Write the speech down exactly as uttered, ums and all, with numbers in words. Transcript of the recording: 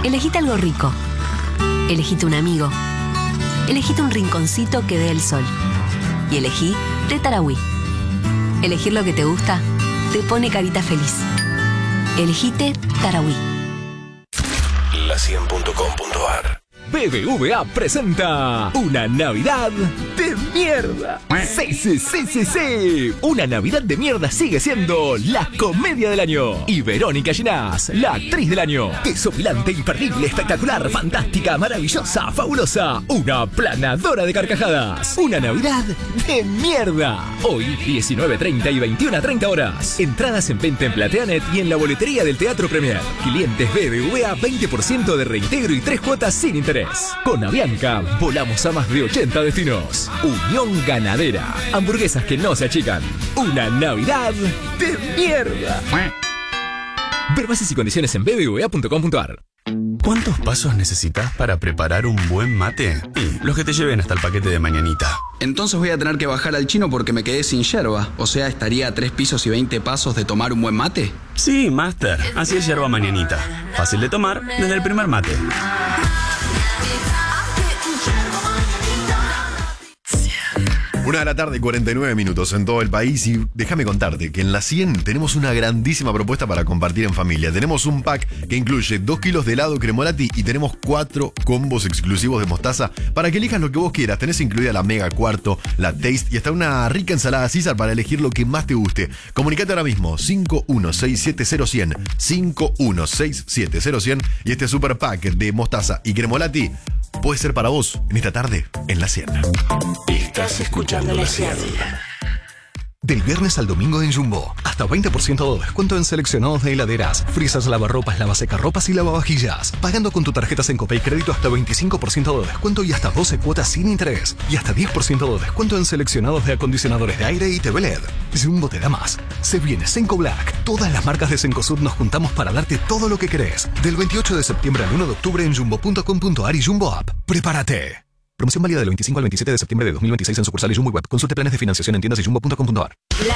Elegite algo rico. Elegite un amigo. Elegite un rinconcito que dé el sol. Y elegí Té Tarahui. Elegir lo que te gusta te pone carita feliz. Elegite Tarahui. La cien punto com punto ar. B B V A presenta una Navidad de mierda. Sí, sí, sí, sí, sí. Una Navidad de mierda sigue siendo la comedia del año. Y Verónica Ginás, la actriz del año. Desopilante, imperdible, espectacular, fantástica, maravillosa, fabulosa. Una planadora de carcajadas. Una Navidad de mierda. Hoy, diecinueve treinta y veintiuna treinta horas. Entradas en venta en Plateanet y en la boletería del Teatro Premier. Clientes B B V A, veinte por ciento de reintegro y tres cuotas sin interés. Con Avianca, volamos a más de ochenta destinos. Unión Ganadera. Hamburguesas que no se achican. Una Navidad de mierda. Ver bases y condiciones en b b v a punto com punto ar. ¿Cuántos pasos necesitas para preparar un buen mate? Y los que te lleven hasta el paquete de mañanita. Entonces voy a tener que bajar al chino porque me quedé sin yerba. O sea, estaría a tres pisos y veinte pasos de tomar un buen mate. Sí, Master. Así es yerba mañanita. Fácil de tomar desde el primer mate. Una de la tarde, cuarenta y nueve minutos en todo el país, y déjame contarte que en la cien tenemos una grandísima propuesta para compartir en familia. Tenemos un pack que incluye dos kilos de helado Cremolati y tenemos cuatro combos exclusivos de mostaza para que elijas lo que vos quieras. Tenés incluida la Mega Cuarto, la Taste y hasta una rica ensalada César para elegir lo que más te guste. Comunicate ahora mismo, cinco uno seis siete cero cien, cinco uno seis siete cero cien, y este super pack de mostaza y Cremolati puede ser para vos en esta tarde en la cien. Estás escuchando la cien. Del viernes al domingo en Jumbo, hasta veinte por ciento de descuento en seleccionados de heladeras, frisas, lavarropas, lavasecarropas y lavavajillas. Pagando con tu tarjeta Sencope y crédito hasta veinticinco por ciento de descuento y hasta doce cuotas sin interés. Y hasta diez por ciento de descuento en seleccionados de acondicionadores de aire y T V L E D. Jumbo te da más. Se viene Senco Black. Todas las marcas de Cencosud nos juntamos para darte todo lo que querés. Del veintiocho de septiembre al uno de octubre en jumbo punto com punto ar y Jumbo App. ¡Prepárate! Promoción válida del veinticinco al veintisiete de septiembre de dos mil veintiséis en sucursales Jumbo y Web. Consulte planes de financiación en tiendas y jumbo punto com punto ar.